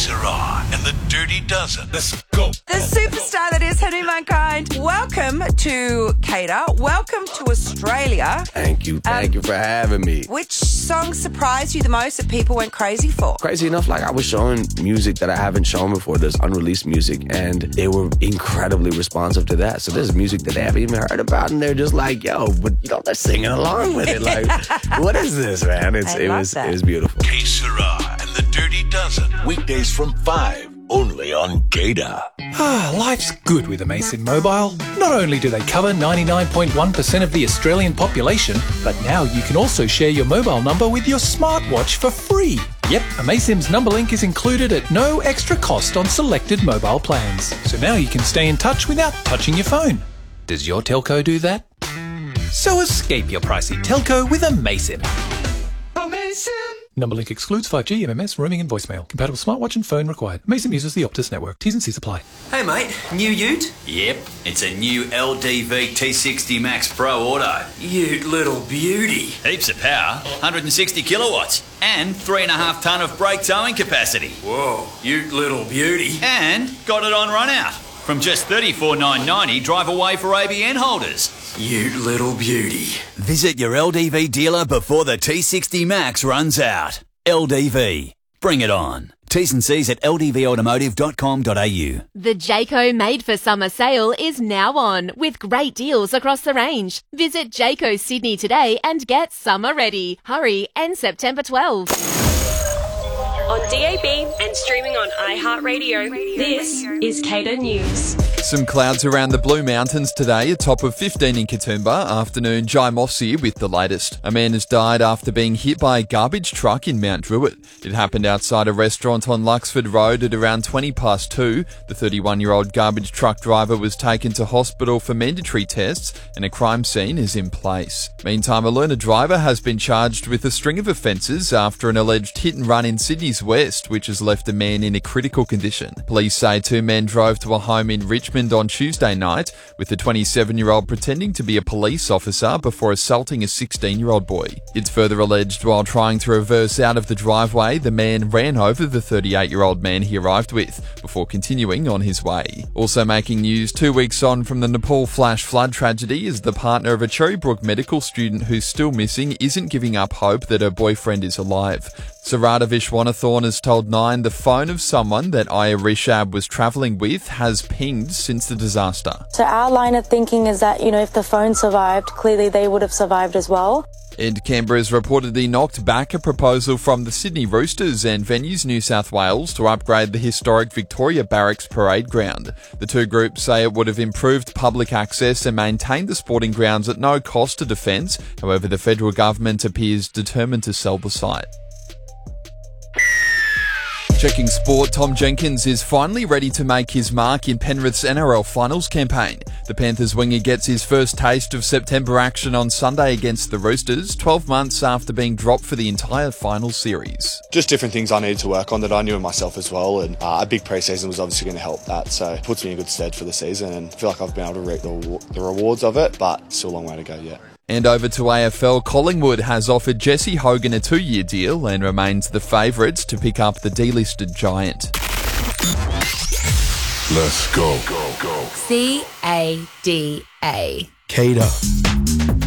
Sarah and the Dirty Dozen. Let's go. The superstar that is Hanuman. Welcome to Cater. Welcome to Australia. Thank you for having me. Which song surprised you the most that people went crazy for? Crazy enough, I was showing music that I haven't shown before. There's unreleased music, and they were incredibly responsive to that. So there's music that they haven't even heard about, and they're just like, yo, but they're singing along with it. What is this, man? It was beautiful. K Sarah and the Dirty Dozen. Weekdays from 5, only on Gator. Life's good with Amazsim Mobile. Not only do they cover 99.1% of the Australian population, but now you can also share your mobile number with your smartwatch for free. Yep, Amazsim's number link is included at no extra cost on selected mobile plans. So now you can stay in touch without touching your phone. Does your telco do that? So escape your pricey telco with Amazsim. Number link excludes 5G, MMS, roaming and voicemail. Compatible smartwatch and phone required. Amazsim uses the Optus network. T's and C's apply. Hey mate, new ute? Yep, it's a new LDV T60 Max Pro Auto. Ute little beauty. Heaps of power, 160 kilowatts, and 3.5 tonne of brake towing capacity. Whoa, ute little beauty. And got it on run out. From just $34,990 drive away for ABN holders. You little beauty. Visit your LDV dealer before the T60 Max runs out. LDV. Bring it on. T's and C's at ldvautomotive.com.au. The Jayco Made for Summer sale is now on, with great deals across the range. Visit Jayco Sydney today and get summer ready. Hurry, end September 12. On DAB and streaming on iHeartRadio, this is Cater News. Some clouds around the Blue Mountains today, a top of 15 in Katoomba. Afternoon, Jai Moss here with the latest. A man has died after being hit by a garbage truck in Mount Druitt. It happened outside a restaurant on Luxford Road at around 2:20. The 31-year-old garbage truck driver was taken to hospital for mandatory tests and a crime scene is in place. Meantime, a learner driver has been charged with a string of offences after an alleged hit and run in Sydney's West, which has left a man in a critical condition. Police say 2 men drove to a home in Richmond on Tuesday night, with the 27-year-old pretending to be a police officer before assaulting a 16-year-old boy. It's further alleged while trying to reverse out of the driveway, the man ran over the 38-year-old man he arrived with, before continuing on his way. Also making news 2 weeks on from the Nepal flash flood tragedy is the partner of a Cherrybrook medical student who's still missing isn't giving up hope that her boyfriend is alive. Sarada Vishwanathorn has told Nine the phone of someone that Aya Rishab was travelling with has pinged since the disaster. So our line of thinking is that, if the phone survived, clearly they would have survived as well. And Canberra has reportedly knocked back a proposal from the Sydney Roosters and Venues New South Wales to upgrade the historic Victoria Barracks parade ground. The two groups say it would have improved public access and maintained the sporting grounds at no cost to Defence. However, the federal government appears determined to sell the site. Checking sport, Tom Jenkins is finally ready to make his mark in Penrith's NRL Finals campaign. The Panthers winger gets his first taste of September action on Sunday against the Roosters, 12 months after being dropped for the entire final series. Just different things I needed to work on that I knew in myself as well, and a big pre-season was obviously going to help that, so it puts me in good stead for the season, and I feel like I've been able to reap the rewards of it, but still a long way to go yet. And over to AFL, Collingwood has offered Jesse Hogan a 2-year deal and remains the favourites to pick up the delisted giant. Let's go. CADA. Cater.